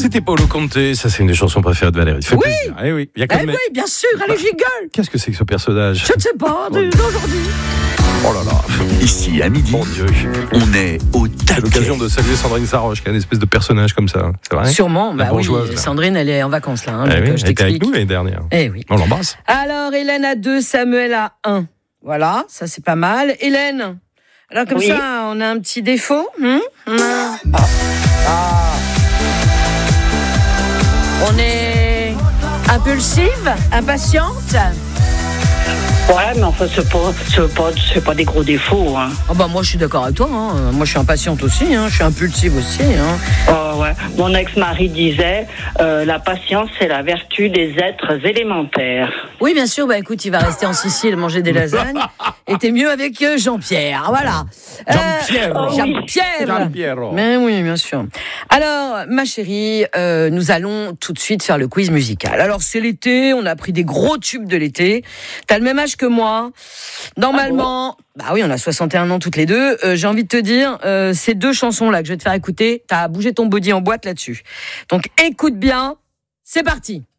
C'était Paolo Conte, ça c'est une des chansons préférées de Valérie. Ça fait plaisir. Eh oui, il y a oui, bien sûr, allez, jingle. Qu'est-ce que c'est que ce personnage? Je ne sais pas, d'aujourd'hui. Oh là là. Ici, à midi, Mon Dieu. on est au C'est taquet. l'occasion de saluer Sandrine Saroche, qui est une espèce de personnage comme ça. C'est vrai? Sûrement, La bah oui. bourgeoise, là. Sandrine, elle est en vacances là. Eh Donc, oui, je elle était avec t'explique. nous l'année dernière. Eh oui. On l'embrasse. Alors, Hélène à 2, Samuel à 1. Voilà, ça c'est pas mal. Hélène, alors comme ça, on a un petit défaut. On est impulsive, impatiente. Ouais, mais enfin, c'est pas des gros défauts. Hein. Oh bah moi je suis d'accord avec toi. Moi je suis impatiente aussi. Je suis impulsive aussi. Oh, ouais. Mon ex-mari disait la patience, c'est la vertu des êtres élémentaires. Oui, bien sûr. Bah écoute, il va rester en Sicile manger des lasagnes. Et t'es mieux avec Jean-Pierre. Voilà. Jean-Pierre. Mais oui, bien sûr. Alors, ma chérie, nous allons tout de suite faire le quiz musical. Alors, c'est l'été, on a pris des gros tubes de l'été. T'as le même âge que moi. Normalement, bah oui, on a 61 ans toutes les deux. J'ai envie de te dire, ces deux chansons-là que je vais te faire écouter, t'as bougé ton body en boîte là-dessus. Donc, écoute bien, c'est parti.